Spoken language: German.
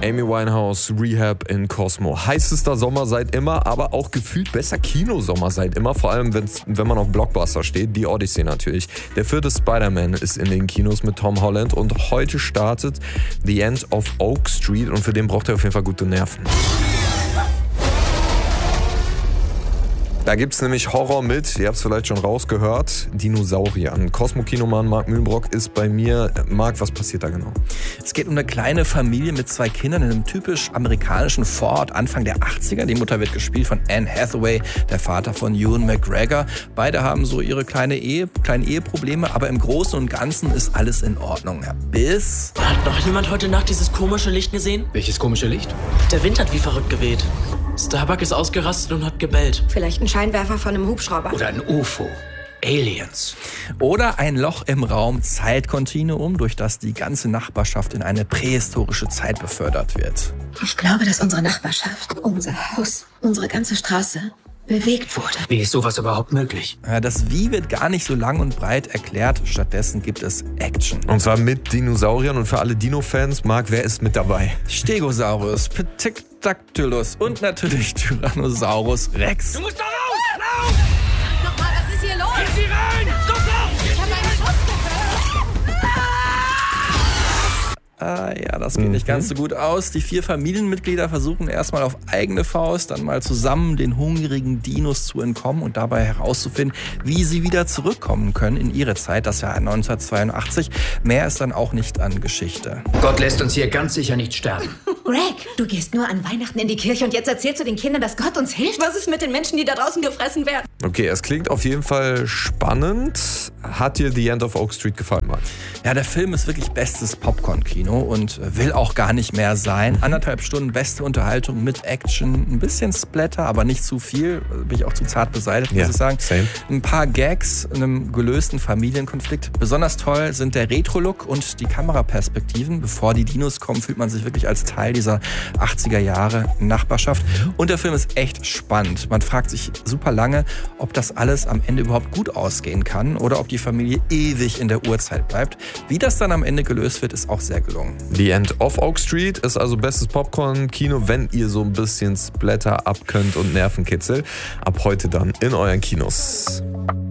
Amy Winehouse, Rehab in Cosmo. Heißester Sommer seit immer, aber auch gefühlt besser Kinosommer seit immer. Vor allem, wenn man auf Blockbuster steht. Die Odyssey natürlich. Der 4. Spider-Man ist in den Kinos mit Tom Holland und heute startet The End of Oak Street und für den braucht er auf jeden Fall gute Nerven. Da gibt's nämlich Horror mit, ihr habt es vielleicht schon rausgehört, Dinosauriern. Cosmo-Kinoman Marc Mühlenbrock ist bei mir. Marc, was passiert da genau? Es geht um eine kleine Familie mit 2 Kindern in einem typisch amerikanischen Vorort Anfang der 80er. Die Mutter wird gespielt von Anne Hathaway, der Vater von Ewan McGregor. Beide haben so ihre kleinen Eheprobleme, aber im Großen und Ganzen ist alles in Ordnung. Ja, bis... Hat noch jemand heute Nacht dieses komische Licht gesehen? Welches komische Licht? Der Wind hat wie verrückt geweht. Starbuck ist ausgerastet und hat gebellt. Vielleicht ein Scheinwerfer von einem Hubschrauber. Oder ein UFO. Aliens. Oder ein Loch im Raum Zeitkontinuum, durch das die ganze Nachbarschaft in eine prähistorische Zeit befördert wird. Ich glaube, dass unsere Nachbarschaft, unser Haus, unsere ganze Straße bewegt wurde. Wie ist sowas überhaupt möglich? Das Wie wird gar nicht so lang und breit erklärt. Stattdessen gibt es Action. Und zwar mit Dinosauriern und für alle Dino-Fans, Marc, wer ist mit dabei? Stegosaurus, Pterodactylus und natürlich Tyrannosaurus Rex. Du musst da raus! Raus! Sag doch mal, was ist hier los? Geh sie rein! Sofort! Ich habe einen Schuss gehört. Ja, das geht nicht ganz so gut aus. Die 4 Familienmitglieder versuchen erstmal auf eigene Faust, dann mal zusammen den hungrigen Dinos zu entkommen und dabei herauszufinden, wie sie wieder zurückkommen können in ihre Zeit, das Jahr 1982. Mehr ist dann auch nicht an Geschichte. Gott lässt uns hier ganz sicher nicht sterben. Greg, du gehst nur an Weihnachten in die Kirche und jetzt erzählst du den Kindern, dass Gott uns hilft? Was ist mit den Menschen, die da draußen gefressen werden? Okay, es klingt auf jeden Fall spannend. Hat dir The End of Oak Street gefallen, Marc? Ja, der Film ist wirklich bestes Popcorn-Kino und will auch gar nicht mehr sein. 1,5 Stunden beste Unterhaltung mit Action, ein bisschen Splatter, aber nicht zu viel. Bin ich auch zu zart beseitigt, muss ich sagen. Same. Ein paar Gags in einem gelösten Familienkonflikt. Besonders toll sind der Retro-Look und die Kameraperspektiven. Bevor die Dinos kommen, fühlt man sich wirklich als Teil dieser 80er Jahre Nachbarschaft. Und der Film ist echt spannend. Man fragt sich super lange, ob das alles am Ende überhaupt gut ausgehen kann oder ob die Familie ewig in der Urzeit bleibt. Wie das dann am Ende gelöst wird, ist auch sehr gelungen. The End of Oak Street ist also bestes Popcorn-Kino, wenn ihr so ein bisschen Splatter abkönnt und Nervenkitzel. Ab heute dann in euren Kinos.